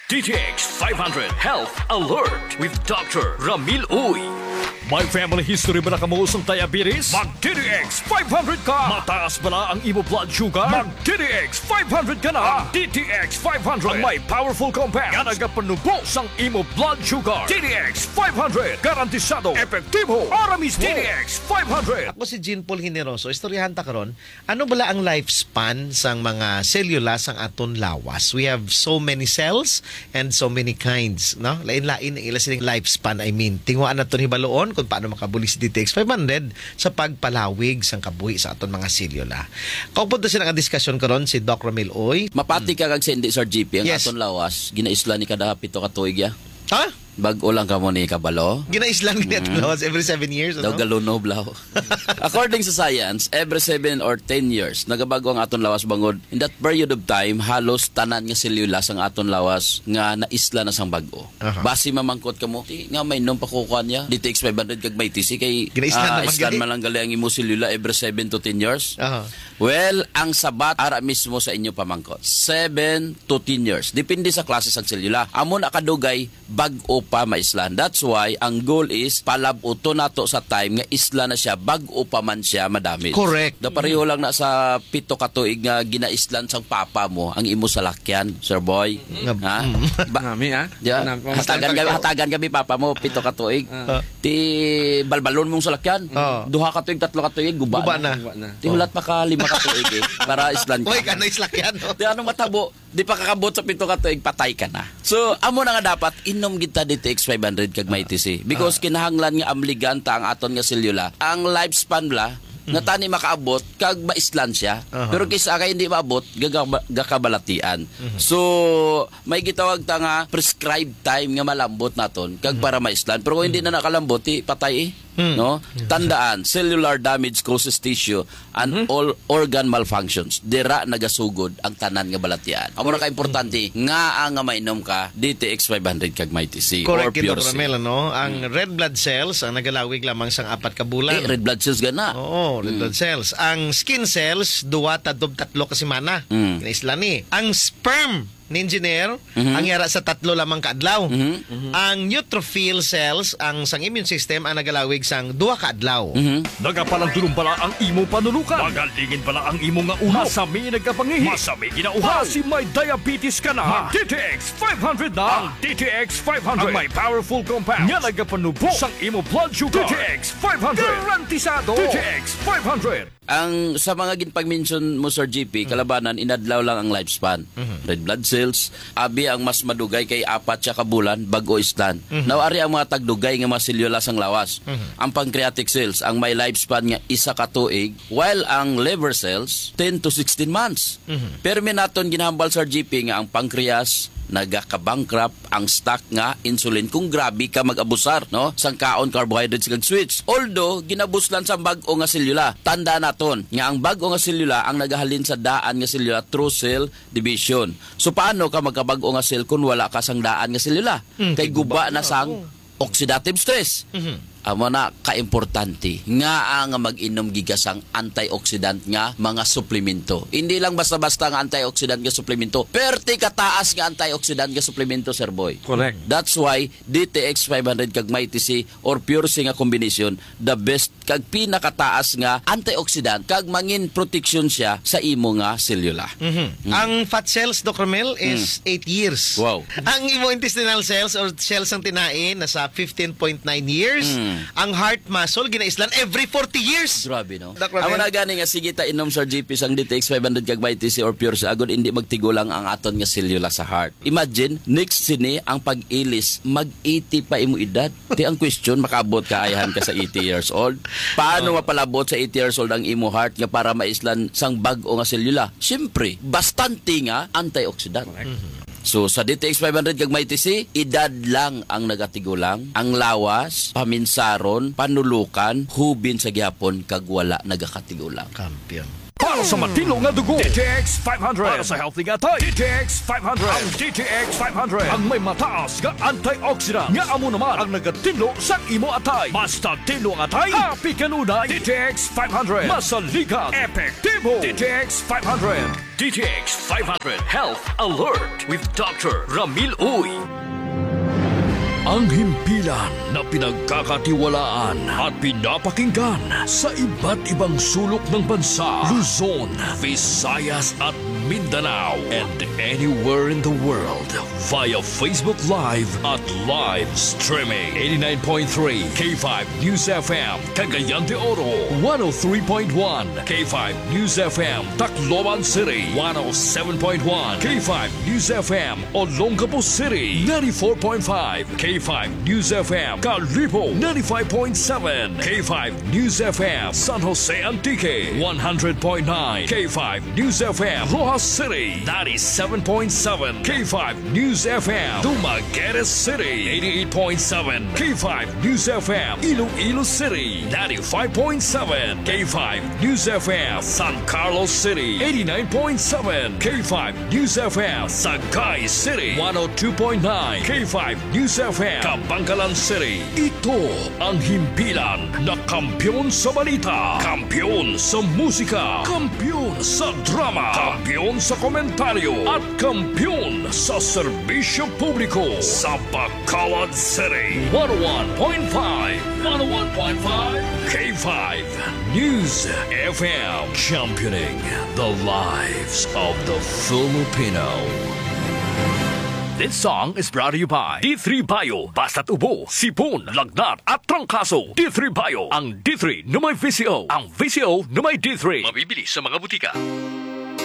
DTX 500 Health Alert with Dr. Ramil Uy. May family history ba na kamuusong diabetes? Mag-DTX 500 ka! Mataas ba na ang imo blood sugar? Mag-DTX 500 ka na! Ang DTX 500 ang may powerful compounds nga nagapanubos ang imo blood sugar. DTX 500 garantisado, epektibo, para mismo. DTX 500. Ako si Jean Paul Generoso. Istoryahan ta karon. Ano bala ang lifespan sang mga selula sang aton lawas? We have so many cells and so many kinds, no? Lain-lain ang ila sining lifespan. I mean, tingwaan naton hibaloon kung paano makabuli si DTX 500 sa pagpalawig sang kabuhi sa aton mga selula. Kaupunta siya ng diskusyon karon si Doc Ramil Uy. Mapati ka kag sendi Sir GP ang Yes. aton lawas, ginaisla ni kada pito ka tuig ya. Ha? Bag-o lang ka mo ni kabalo. Ginaislan ni aton lawas every 7 years, Daw ano? galunob law. According sa science, every 7 or 10 years, nagabago ang aton lawas bangod. In that period of time, halos tanan nga selula sang aton lawas nga naisla na sang bag-o. Aha. Basi mamangkot ka mo, ti nga may nung pakukuan niya. DTX 500 kag may TC kay Ginaislan naman islan gali. man lang gali ang imo selula every 7 to 10 years. Aha. Well, ang sabat ara mismo sa inyo pamangkot. 7 to 10 years. Depende sa klase sang selula. Amo na kadugay bag-o pa maislan. That's why ang goal is palabuto nato sa time nga isla na siya bag-o pa man siya madami. Correct. Da pareho lang na sa pito ka tuig nga ginaislan sang papa mo ang imo salakyan, Sir Boy. Ha? Nami Yeah. Hatagan kami papa mo pito ka tuig. Ti balbalon mong salakyan. Duha ka tuig, tatlo ka tuig, guba na. Ti hulat pa ka 5 ka tuig para islan ka. Uy, ka na islakyan, no? Di anong matabo, di pa kakabot sa pito ka tuig, patay ka na. So, amo na nga dapat, inom kita DTX 500 kag may TC. Because kinahanglan nga amliganta ang aton nga selula. Ang lifespan la, nga tani makaabot, kag maislan siya. Pero kaysa kay hindi maabot, gakabalatian. So, may gitawag ta nga prescribed time nga malambot naton, kag para maislan. Pero kung hindi na nakalambot, patay no? Tandaan, cellular damage causes tissue and all organ malfunctions. Dira nagasugod ang tanan nga balatian. Amo na ka-importante nga ang mainom ka DTX 500 kag may TC or Correct, pure Dr. C. Ramil, no? Ang red blood cells ang nagalawig lamang sang 4 ka bulan. Red blood cells gana. Oo, red blood cells. Ang skin cells, 2 tadto 3 ka semana. Kinaisla ni. Ang sperm ni engineer, ang yara sa 3 lamang ka adlaw. Ang neutrophil cells, ang sang immune system, ang nagalawig sang 2 ka adlaw. Nagapalang tulong pala ang imo panulukan. Magalingin pala ang imo nga ulo. Masami nagkapangihi. Masami ginauha. Si may diabetes ka na. DTX 500 na. Ang DTX 500. Ang may powerful compounds. Nga nagapanubo sang imo blood sugar. DTX 500. Garantisado. DTX 500. Ang sa mga ginpag-mention mo Sir GP, kalabanan inadlaw lang ang lifespan. Red blood cells, abi ang mas madugay kay 4 siya ka bulan bago islan. Nawari ang mga tagdugay nga mga selula sang lawas. Ang pancreatic cells ang may lifespan nga 1 ka tuig, while ang liver cells 10 to 16 months. Pero minaton ginhambal Sir GP nga ang pancreas nagaka-bankrupt ang stock nga insulin kung grabe ka mag-abusar, no? Sang kaon carbohydrates kag sweets. Although ginabuslan sa bag-o nga selula, tanda naton nga ang bag-o nga selula ang nagahalin sa daan nga selula through cell division. So paano ka magkabag-o nga cell kung wala ka sang daan nga selula? Kay guba na sang oxidative stress. Amo na ka-importante nga ang mag-inom gigasang antioxidant nga mga suplemento. Hindi lang basta-basta nga antioxidant nga suplemento, perti kataas nga antioxidant nga suplemento, Sir Boy. Correct. That's why DTX 500 kag may TC or pure C nga combination, the best kag pinakataas nga antioxidant kag mangin protection siya sa imo nga selula. Ang fat cells, Dr. Ramil, is 8 years. Wow. Ang imo intestinal cells or cells ng tinain, nasa 15.9 years. Ang heart muscle, ginaislan every 40 years. Grabe, no? Dr. Amo Ramil. na gani nga sige ta inom Sir GP sang DTX 500 kag may TC or pure C agud hindi magtigulang ang aton nga selula sa heart. Imagine next sini ang pag-ilis mag-80 pa imo edad. Di ang question makabot ka ayahan ka sa 80 years old. Paano mapalabot sa 80 years old ang imo heart nga para maislan sang bag-o nga selula? Siyempre, bastante nga antioxidant. So sa DTX 500 kag may TC, edad lang ang nagatigulang, ang lawas, paminsaron, panulukan, hubin sa gihapon kag wala nagakatigulang. Kampiyon. Para para sa matino nga dugo. DTX 500 para sa healthy nga tayo. DTX 500. Ang DTX 500 ang may mataas nga antioxidant nga amo naman ang nagatino sa imo atay. Basta tino nga atay, happy kanunay. DTX 500 masaligat, epektibo. DTX 500. DTX 500 Health Alert with Dr. Ramil Uy. Ang himpilan na pinagkakatiwalaan at pinapakinggan sa iba't ibang sulok ng bansa, Luzon, Visayas at Mindanao, and anywhere in the world via Facebook Live at live streaming. 89.3 K5 News FM, Cagayan de Oro, 103.1 K5 News FM, Tacloban City, 107.1 K5 News FM, Olongapo City, 94.5 K5 News FM, Calibo, 95.7 K5 News FM, San Jose Antique, 100.9 K5 News FM, Rojas City, 97.7 K5 News FM, Dumaguete City, 88.7 K5 News FM, Iloilo City, 95.7 K5 News FM, San Carlos City, 89.7 K5 News FM, Sagay City, 102.9 K5 News FM, Kabangkalan City. Ito ang himpilan na kampiyon sa balita, kampiyon sa musika, kampiyon sa drama, kampiyon sa komentaryo, at kampiyon sa serbisyo publiko sa Bacolod City. 101.5 K5 News FM, championing the lives of the Filipino. This song is brought to you by D3 Bio. Basta't ubo, sipon, lagnat at trangkaso. D3 Bio. Ang D3 na may VCO. Ang VCO na may D3. Mabibili sa mga butika.